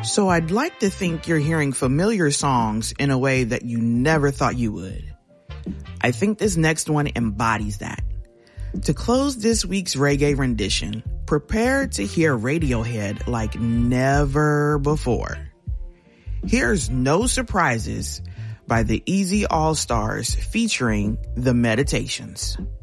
So I'd like to think you're hearing familiar songs in a way that you never thought you would. I think this next one embodies that. To close this week's reggae rendition, prepare to hear Radiohead like never before. Here's No Surprises by the Easy All-Stars featuring The Meditations.